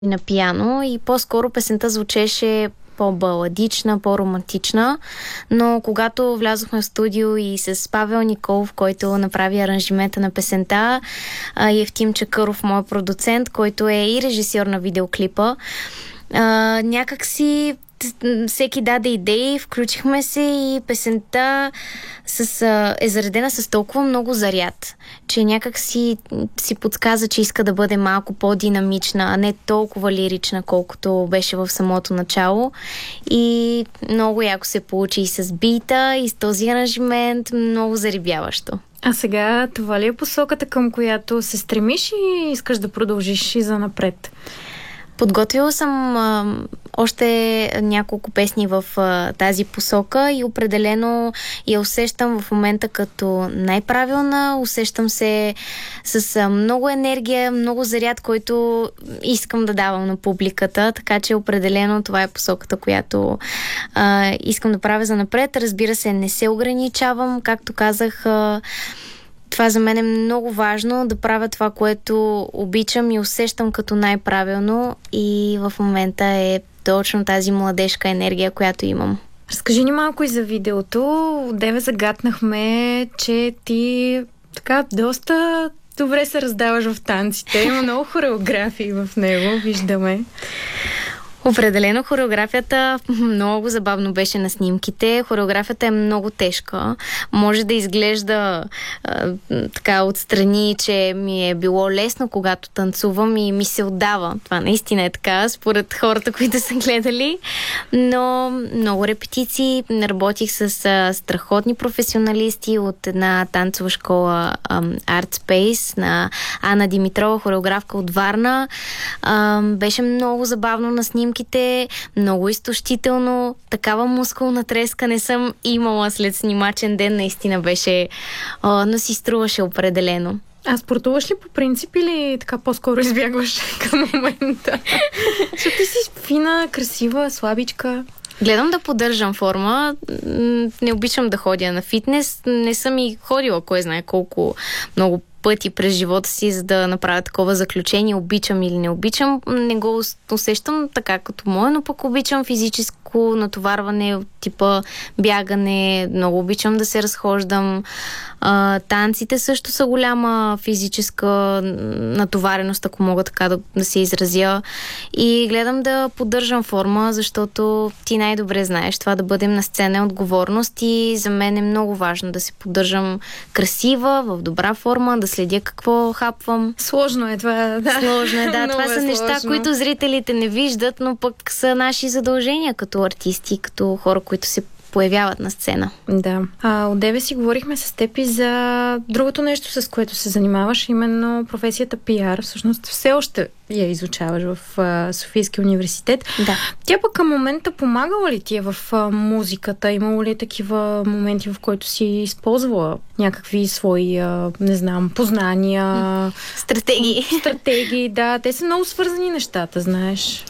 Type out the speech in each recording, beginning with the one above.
на пиано и по-скоро песента звучеше по-баладична, по-романтична, но когато влязохме в студио и с Павел Николов, който направи аранжимента на песента, и Евтим Чакъров, мой продуцент, който е и режисьор на видеоклипа, някак си всеки даде идеи, включихме се и песента е заредена с толкова много заряд, че някак си подсказа, че иска да бъде малко по-динамична, а не толкова лирична, колкото беше в самото начало. И много яко се получи и с бита, и с този аранжимент, много зарибяващо. А сега това ли е посоката, към която се стремиш и искаш да продължиш и занапред? Подготвила съм още няколко песни в тази посока и определено я усещам в момента като най-правилна. Усещам се с много енергия, много заряд, който искам да давам на публиката, така че определено това е посоката, която искам да правя занапред. Разбира се, не се ограничавам, както казах. Това за мен е много важно, да правя това, което обичам и усещам като най-правилно, и в момента е точно тази младежка енергия, която имам. Разкажи ни малко и за видеото. Одеве загатнахме, че ти така доста добре се раздаваш в танците. Има много хореографии в него, виждаме. Определено хореографията много забавно беше на снимките. Хореографията е много тежка. Може да изглежда така отстрани, че ми е било лесно, когато танцувам и ми се отдава. Това наистина е така, според хората, които са гледали. Но много репетиции. Работих с страхотни професионалисти от една танцова школа Art Space на Ана Димитрова, хореографка от Варна. Беше много забавно на снимките. Много изтощително. Такава мускулна треска не съм имала след снимачен ден. Наистина беше, но си струваше определено. А спортуваш ли по принцип или така по-скоро избягваш към момента? Защото ти си фина, красива, слабичка. Гледам да поддържам форма. Не обичам да ходя на фитнес. Не съм и ходила кой знае колко много пъти през живота си, за да направя такова заключение, обичам или не обичам. Не го усещам така като мое, но пък обичам физическо натоварване от типа бягане, много обичам да се разхождам. Танците също са голяма физическа натовареност, ако мога така да се изразя. И гледам да поддържам форма, защото ти най-добре знаеш, това да бъдем на сцена е отговорност и за мен е много важно да се поддържам красива, в добра форма, да следя какво хапвам. Сложно е това, да. Сложно е, да. Това са неща, които зрителите не виждат, но пък са наши задължения като артисти, като хора, които се появяват на сцена. Да. Одеве си говорихме с теб и за другото нещо, с което се занимаваш, именно професията PR. Всъщност все още я изучаваш в Софийския университет. Да. Тя пък към момента помагала ли ти е в музиката? Имало ли такива моменти, в които си използвала някакви свои, не знам, познания? Стратегии, да. Те са много свързани нещата, знаеш.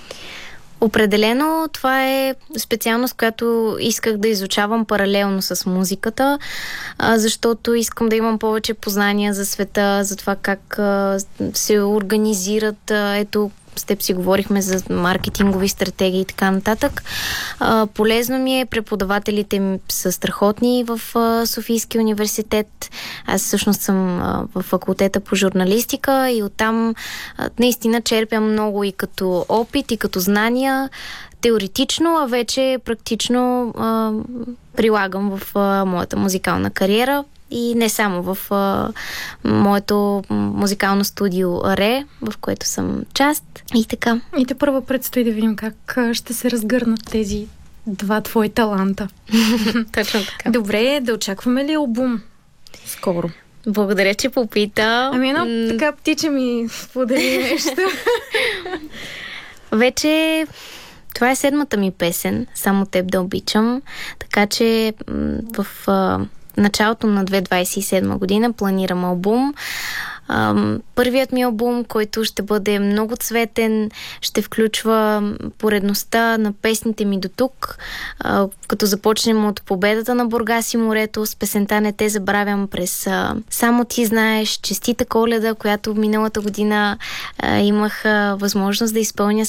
Определено това е специалност, която исках да изучавам паралелно с музиката, защото искам да имам повече познания за света, за това как се организират, ето с теб си говорихме за маркетингови стратегии и така нататък. Полезно ми е, преподавателите ми са страхотни в Софийския университет. Аз всъщност съм в факултета по журналистика и оттам наистина черпям много и като опит, и като знания, теоретично, а вече практично прилагам в моята музикална кариера. И не само в моето музикално студио Ре, в което съм част. И така. И те първо предстои да видим как ще се разгърнат тези два твои таланта. Точно така. Добре, да очакваме ли албум скоро? Благодаря, че попита. Ами едно така птиче ми сподели нещо. Вече това е 7-та ми песен, Само теб да обичам. Така че в началото на 2027 година планирам албум. Първият ми албум, който ще бъде много цветен, ще включва поредността на песните ми до тук, като започнем от Победата на Бургас и морето с песента "Не те забравям", през "Само ти знаеш", "Честита Коледа", която миналата година имах възможност да изпълня